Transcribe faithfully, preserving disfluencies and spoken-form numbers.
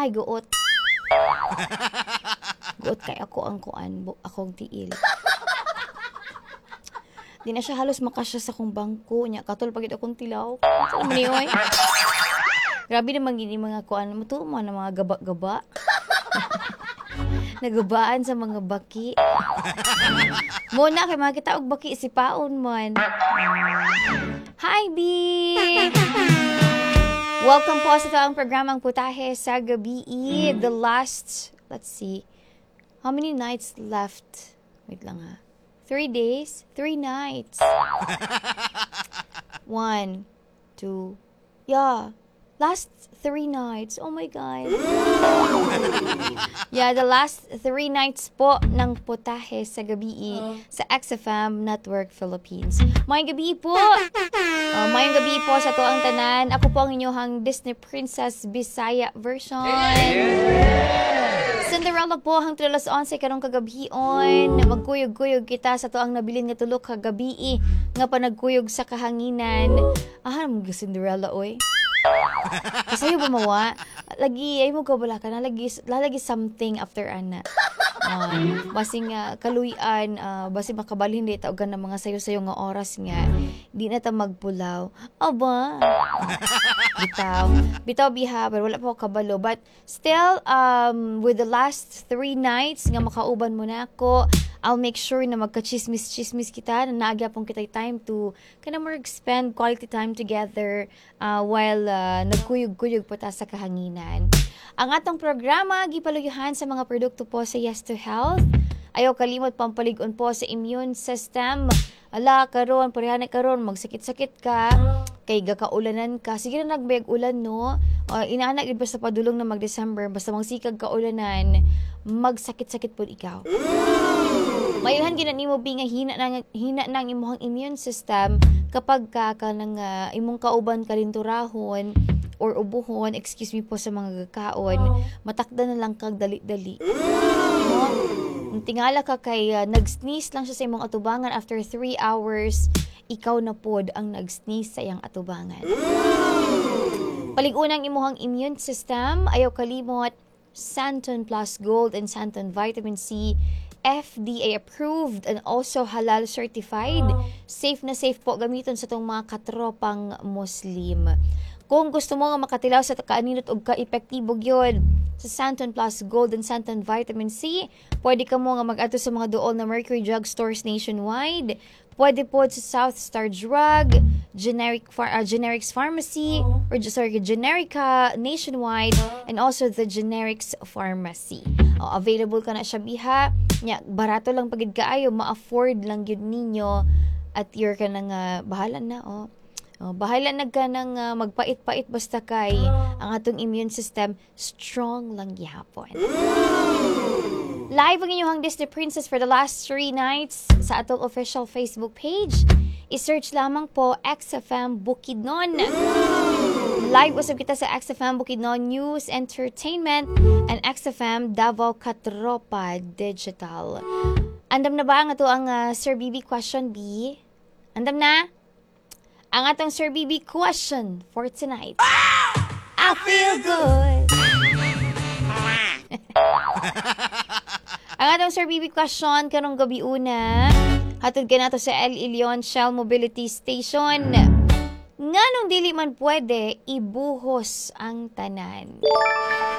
Ay, guot. Guot kay ako ang kuan, bu- akong tiil. Di na siya halos makasya sa kong bangko niya. Katol pagit akong tilaw. Saan mo niyo, eh? Grabe naman gini mga kuan. Matuman na mga gaba-gaba. Nagubaan sa mga baki. Muna kay makita og baki si Paon man. Hi, B! Welcome po sa taong programang Putahe sa Gabi. The last, let's see, how many nights left? Wait lang ha. Three days, three nights. One, two, yeah. Last three nights. Oh my God. Yeah, the last three nights po ng Putahe sa Gabi sa X F M Network Philippines. Mayong gabi po. Uh, mayong gabi po sa tuang tanan. Ako po ang inyong Disney Princess Bisaya version. Cinderella po hang alas onse karong kagabion. Magkuyog-kuyog kita sa tuang nabilin nga tulok kagabi nga panagkuyog sa kahanginan. Ah, mga Cinderella oy. Kasi yung bumawa, lagi, ay mo kabala ka na, lagi, lalagi something after ana. Uh, basing uh, kaluyan, uh, basing makabalhin di taugan ng mga sayo-sayo nga oras nga, di na ta magpulaw. Aba! Bitaw. Bitaw biha, pero wala pa ako kabalo. But still, um, with the last three nights nga makauban mo na ako, I'll make sure na magka-chismis-chismis kita, na naagya pong kita time to kana more spend quality time together uh, while uh, nagkuyog-kuyog po ta sa kahanginan. Ang atong programa, gipaluyuhan sa mga produkto po sa Yes to Health. Ayaw kalimot pampalig-on po sa immune system. Ala, karon, parehan na karon, magsakit-sakit ka, kay gakaulanan ka. Sige na nagbayag ulan, no? Uh, inaanak yun basta padulong na mag-December, basta magsikag kaulanan, magsakit-sakit po ikaw. Mayuhan gina nimo bi nga hina nang hina nang imong immune system kapag ka ka nang uh, imong kauban kalinturahon or ubuhon, excuse me po sa mga gakaon, matakda na lang kag dali-dali. No? Tingala ka kay uh, nag-sneeze lang siya sa imong atubangan after three hours, ikaw na pod ang nag-sneeze sa iyang atubangan. Palig-unang imuhang immune system, ayaw kalimot Santon Plus Gold and Santon Vitamin C, F D A approved and also halal certified. Safe na safe po gamiton sa itong mga katropang Muslim. Kung gusto mo nga makatilaw sa kaaninot og ka-epektibo gyud sa Santon Plus Gold and Santon Vitamin C, pwede ka mo nga mag-adto sa mga duol na Mercury Drug Stores nationwide. Pwede po sa South Star Drug, Generic Phar- uh, Generics Pharmacy, or sorry, Generica nationwide, and also the Generics Pharmacy. Uh, available ka na siya biha. Nya, barato lang pagid kaayo, ma-afford lang yun ninyo, at you're ka nang uh, bahala na, oh. Oh, bahala na ka nang uh, magpait-pait basta kay ang atong immune system strong lang gihapon. Live ang inyong Disney Princess for the last three nights sa atong official Facebook page. I-search lamang po X F M Bukidnon. Live usap kita sa X F M Bukidnon News, Entertainment, and X F M Davao Katropa Digital. Andam na ba ang ato ang uh, Sir B B question B? Andam na? Ang atong Sir B B question for tonight. I feel good. Ang atong Sir B B question karong gabi una, hatod ka nato sa El Ilion Shell Mobility Station. Nganong dili man pwede ibuhos ang tanan?